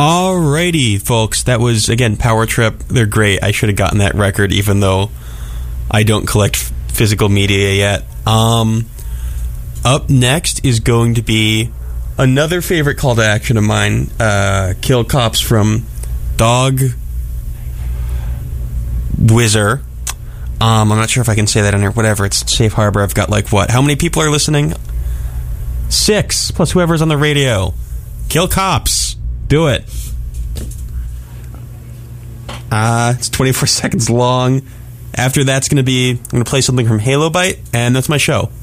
Alrighty, folks. That was, again, Power Trip. They're great. I should have gotten that record, even though I don't collect physical media yet. Up next is going to be another favorite call to action of mine, Kill Cops from Dog Whizzer. I'm not sure if I can say that in here. Whatever, it's Safe Harbor. I've got, how many people are listening? 6, plus whoever's on the radio. Kill Cops. Do it. It's 24 seconds long. After that's going to be, I'm going to play something from Halo Byte, and that's my show.